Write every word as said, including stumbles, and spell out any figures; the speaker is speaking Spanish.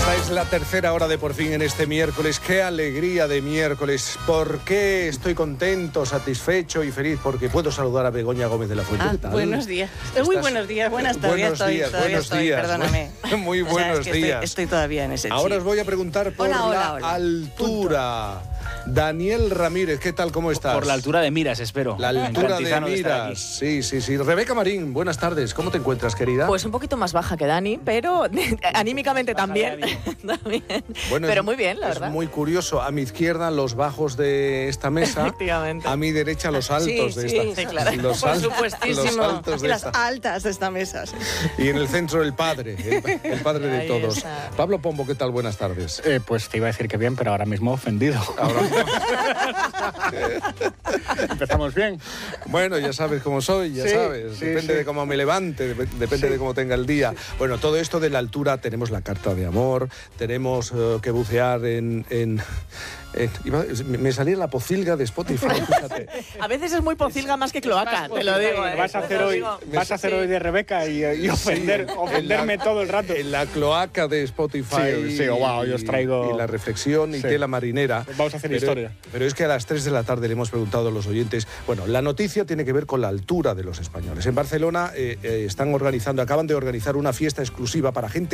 Esta es la tercera hora de Por Fin en este miércoles. ¡Qué alegría de miércoles! ¿Por qué estoy contento, satisfecho y feliz? Porque puedo saludar a Begoña Gómez de la Fuente. Ah, ¿Qué tal? Buenos días. Muy buenos días, buenas tardes. Buenos estoy, días, todavía buenos estoy, días. Perdóname. Muy buenos o sea, es que días. Estoy, estoy todavía en ese Ahora chip. os voy a preguntar por Hola, hola, la hola. altura. Daniel Ramírez, ¿qué tal? ¿Cómo estás? Por la altura de miras, espero. La altura de miras. Sí, sí, sí. Rebeca Marín, buenas tardes. ¿Cómo te encuentras, querida? Pues un poquito más baja que Dani, pero anímicamente también. también. Bueno, pero es, muy bien, la es verdad. Es muy curioso. A mi izquierda, los bajos de esta mesa. Efectivamente. A mi derecha, los altos Sí, de sí, esta. sí, claro. Los, Por al- supuestísimo. los altos de Las esta. altas de esta mesa. Sí. Y en el centro, el padre. El, el padre de Ahí todos. está. Pablo Pombo, ¿qué tal? Buenas tardes. Eh, pues te iba a decir que bien, pero ahora mismo ofendido. Ahora Empezamos bien. Bueno, ya sabes cómo soy, ya Sí, sabes. sí, Depende sí. de cómo me levante, dep- depende de cómo tenga el día. Bueno, todo esto de la altura, tenemos la carta de amor, tenemos eh, que bucear en... en- en- iba- me salía la pocilga de Spotify, fíjate. A veces es muy pocilga más que cloaca, te lo digo. ¿eh? Vas a Te hacer lo hoy, digo. vas a hacer hoy de Rebeca y, y ofender, Sí, ofenderme en la- todo el rato. En la cloaca de Spotify. Sí, sí, wow, yo os traigo- Y la reflexión y Sí. tela marinera. Vamos a hacer pero, historia. Pero es que a las tres de la tarde le hemos preguntado a los oyentes. Bueno, la noticia tiene que ver con la altura de los españoles. En Barcelona eh, eh, están organizando, acaban de organizar una fiesta exclusiva para gente